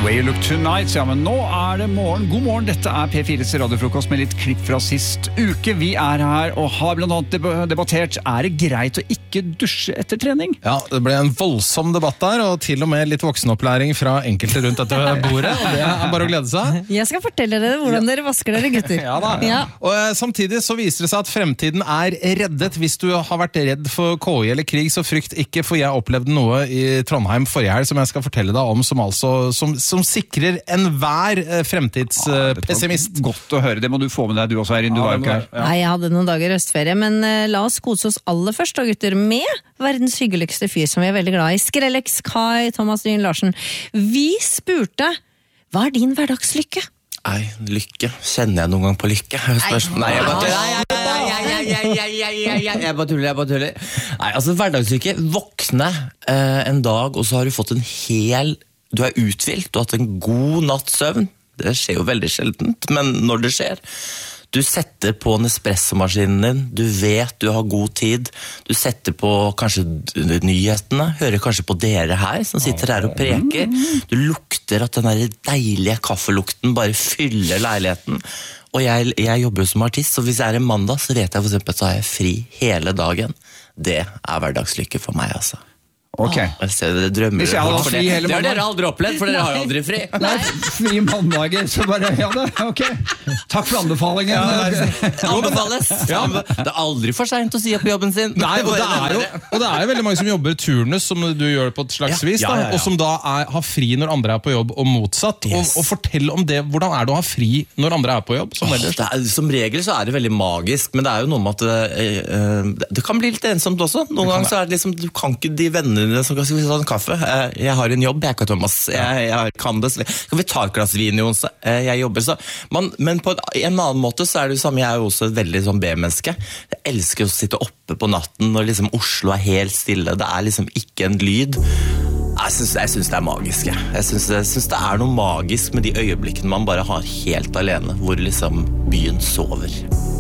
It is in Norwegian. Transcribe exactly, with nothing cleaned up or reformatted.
Way You Look Tonight, ja, men nå er det morgen. God morgen, dette er P fires radiofrokost med litt klipp fra sist uke. Vi er her og har blant annet debattert, er det greit å ikke dusje etter trening? Ja, det ble en voldsom debatt der, og til og med litt voksenopplæring fra enkelte rundt dette bordet, og det er bare å glede seg. Jeg skal fortelle dere hvordan dere vasker dere, gutter. Ja da. Ja. Og eh, samtidig så viser det seg at fremtiden er reddet. Hvis du har vært redd for K I eller krig, så frykt ikke, for jeg opplevde noe i Trondheim forrige helg som jeg skal fortelle deg om, som altså som, som sikrer enhver eh, fremtidspessimist. Ja, godt å høre, det må du få med deg du også, Eirin, du Ja, var jo ikke her. Ja. Nei, jeg hadde noen dager østferie, men uh, la oss kose oss aller først, da, gutter, med verdens hyggeligste fyr som vi er veldig glad i. Skrellex Kai Thomas Dyn Larsen. Vi spurte, hva er din hverdagslykke? Nei, lykke. Kjenner jeg noen gang på lykke? Nei, jeg bare tuller. Jeg bare tuller, jeg bare tuller. Nei, altså hverdagslykke. Våkne eh, en dag, og så har du fått en hel... Du er uthvilt, du har hatt en god natts søvn. Det skjer jo veldig sjeldent, men når det skjer... Du setter på Nespresso-maskinen din, du vet du har god tid, du setter på kanskje nyhetene, hører kanskje på dere her som sitter her og preker, du lukter at den der deilige kaffelukten bare fyller leiligheten, og jeg, jeg jobber som artist, så hvis jeg er en mandag så vet jeg for eksempel at så har jeg fri hele dagen. Det er hverdagslykke for meg, altså. Ok. Jeg ser dere drømmer. Hvis jeg hadde for fri det. hele Det har mandag. dere aldri opplevd, for dere har jo aldri fri. Nei, fri mandager, så bare, ja det, ok. Takk for anbefalingen. Anbefales. Ja, det er aldri for sent å si opp jobben sin. Nei, og det, er jo, og det er jo veldig mange som jobber turnus, som du gjør på et slags Ja, vis, ja, da, ja, ja. og som da er, har fri når andre er på jobb, og motsatt. Yes. Og, og fortell om det, hvordan er det å ha fri når andre er på jobb? Som, ellers? Det er, som regel så er det veldig magisk, men det er jo noe med at eh, eh, det kan bli litt ensomt også. Noen ganger så er det liksom, du kan ikke de vennene dine som kan si sånn kaffe. Eh, jeg har en jobb, jeg er ikke Thomas. Jeg, jeg kan det. Kan vi ta et glass vin i onsdag? Eh, jeg jobber så. Man, men på en annen måte så er det jo samme, jeg er jo også et veldig sånn B-menneske. Jeg elsker å sitte oppe på natten når liksom Oslo er helt stille. Det er liksom ikke en lyd. Jeg synes, jeg synes det er magisk. Jeg, jeg, synes, jeg synes det er noe magisk med de øyeblikkene man bare har helt alene, hvor liksom byen sover.